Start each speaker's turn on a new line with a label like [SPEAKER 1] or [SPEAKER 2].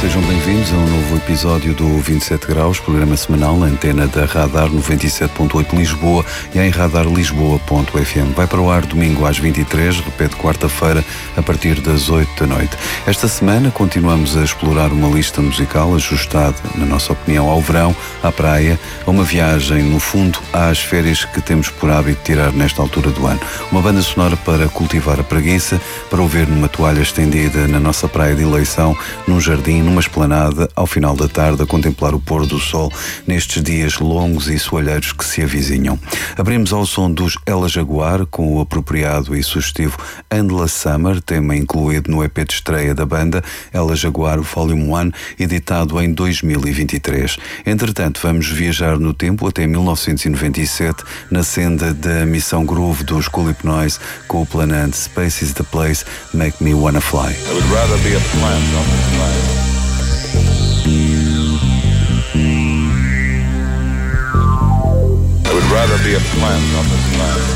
[SPEAKER 1] sejam bem-vindos a um novo episódio do 27 Graus, programa semanal na antena da Radar 97.8 Lisboa e em radarlisboa.fm. Vai para o ar domingo às 23, repete quarta-feira a partir das 8 da noite. Esta semana continuamos a explorar uma lista musical ajustada, na nossa opinião, ao verão, à praia, a uma viagem, no fundo, às férias que temos por hábito tirar nesta altura do ano. Uma banda sonora para cultivar a preguiça, para ouvir numa toalha estendida na nossa praia de eleição, num jardim, numa esplanada, ao final da tarde, a contemplar o pôr do sol nestes dias longos e soalheiros que se avizinham. Abrimos ao som dos Ela Jaguar, com o apropriado e sugestivo Endless Summer, tema incluído no EP de estreia da banda, Ela Jaguar Volume 1, editado em 2023. Entretanto, vamos viajar no tempo até 1997, na senda da missão Groove dos Cool Hypnosis, com o planante Space is the Place, Make Me Wanna Fly.
[SPEAKER 2] I would rather be a plant on this planet. I would rather be a plant on this planet.